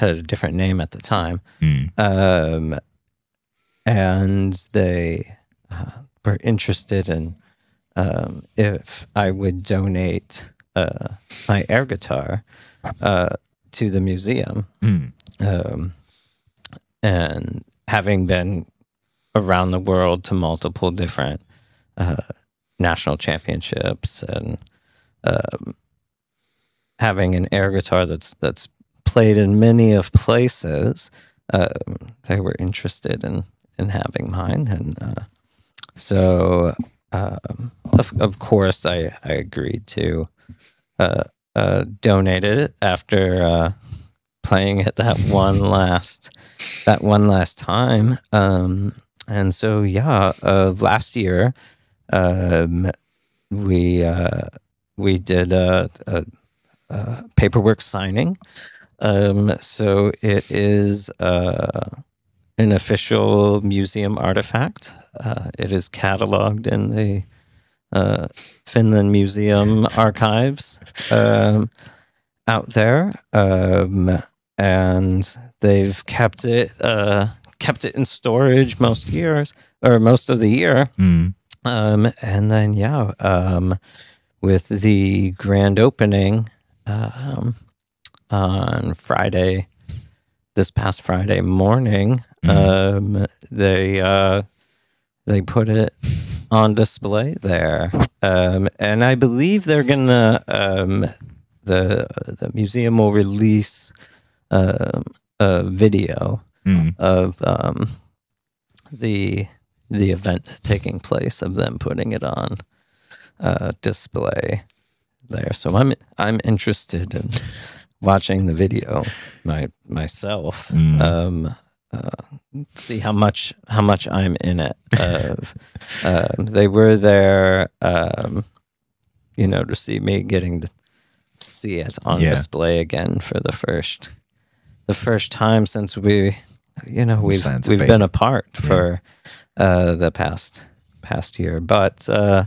had a different name at the time. Mm. And they were interested in if I would donate my air guitar to the museum. Mm. And having been around the world to multiple different national championships and having an air guitar that's played in many of places, they were interested in having mine, and so of course I agreed to donate it after playing it that one last time, and so last year we did a paperwork signing. So it is an official museum artifact. It is cataloged in the Finland Museum archives out there, and they've kept it in storage most of the year. Mm. And then with the grand opening on Friday, this past Friday morning, they put it on display there, and I believe they're gonna the museum will release a video of the event taking place, of them putting it on display there. So I'm interested in watching the video myself. See how much I'm in it. They were there, to see me getting to see it on display again for the first time since we've been apart for the past year. But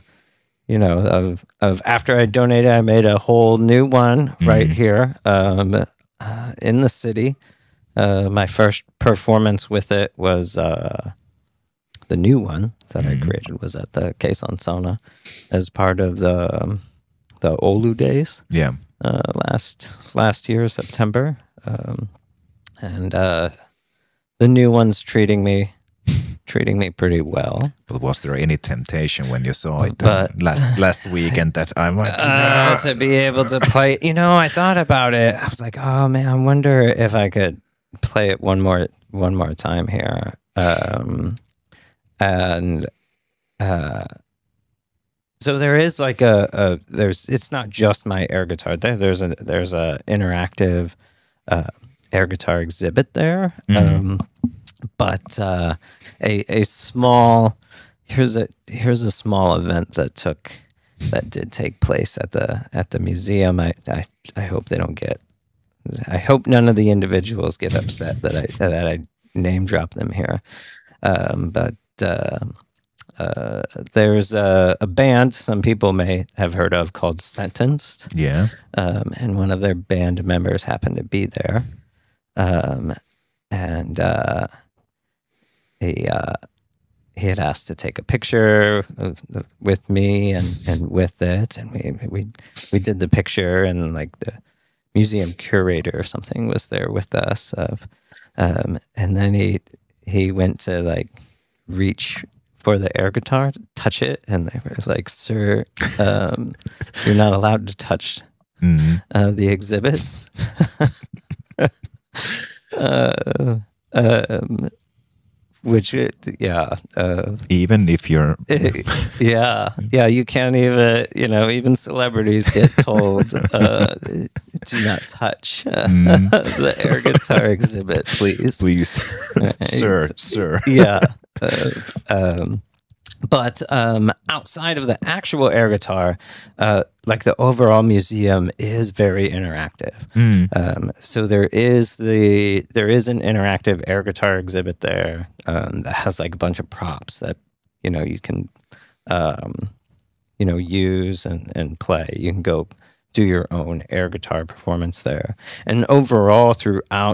of after I donated, I made a whole new one right here in the city. My first performance with it was the new one that I created was at the Quezon Sauna as part of the Oulu Days. Yeah. Last year, September, and the new one's treating me pretty well. But was there any temptation when you saw it last weekend that I want to be able to play? I thought about it. I was like, oh man, I wonder if I could play it one more time here. So there is like it's not just my air guitar. There's a interactive air guitar exhibit there. But a small here's a small event that did take place at the museum. I hope they don't get. I hope none of the individuals get upset that I name drop them here. But there's a band some people may have heard of called Sentenced. Yeah. And one of their band members happened to be there. And he had asked to take a picture with me and with it, and we did the picture, and like the museum curator or something was there with us. And then he went to like reach for the air guitar to touch it, and they were like, "Sir, you're not allowed to touch the exhibits." Which, even if you're, you can't even, even celebrities get told, do not touch the air guitar exhibit, please. Right. sir. Yeah. But outside of the actual air guitar, like the overall museum is very interactive. So there is an interactive air guitar exhibit there that has like a bunch of props that you can use and play. You can go do your own air guitar performance there, and overall throughout